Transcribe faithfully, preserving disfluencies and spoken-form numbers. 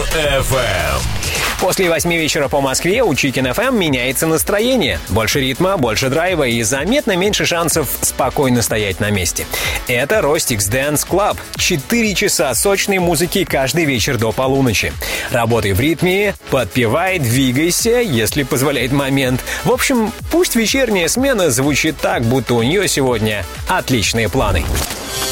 эф эм. После восьми вечера по Москве у Chicken эф эм меняется настроение. Больше ритма, больше драйва и заметно меньше шансов спокойно стоять на месте. Это Rostix Dance Club. Четыре часа сочной музыки каждый вечер до полуночи. Работай в ритме, подпевай, двигайся, если позволяет момент. В общем, пусть вечерняя смена звучит так, будто у нее сегодня отличные планы.